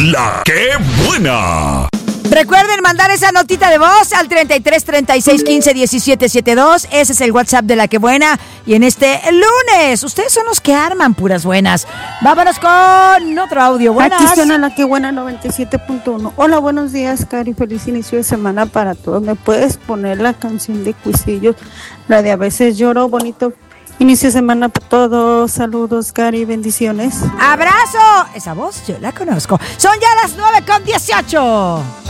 La que buena. Recuerden mandar esa notita de voz al 33 36 15 17 72. Ese es el WhatsApp de La Que Buena. Y en este lunes, ustedes son los que arman puras buenas. Vámonos con otro audio. Buenas. Aquí suena La Que Buena 97.1. Hola, buenos días, Cari. Feliz inicio de semana para todos. ¿Me puedes poner la canción de Cuisillos? La de A veces lloro, bonito inicio de semana para todos. Saludos, Cari. Bendiciones. ¡Abrazo! Esa voz yo la conozco. Son ya las 9:18.